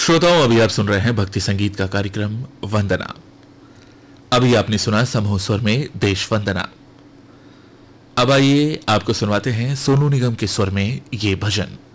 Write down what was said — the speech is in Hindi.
श्रोताओं, अभी आप सुन रहे हैं भक्ति संगीत का कार्यक्रम वंदना। अभी आपने सुना समूह स्वर में देश वंदना। अब आइए आपको सुनवाते हैं सोनू निगम के स्वर में ये भजन।